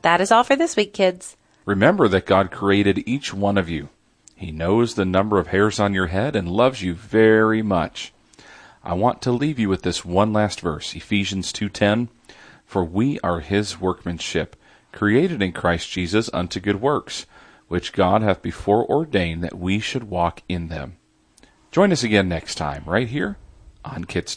That is all for this week, kids. Remember that God created each one of you. He knows the number of hairs on your head and loves you very much. I want to leave you with this one last verse, Ephesians 2:10. For we are his workmanship, created in Christ Jesus unto good works, which God hath before ordained that we should walk in them. Join us again next time, right here on Kids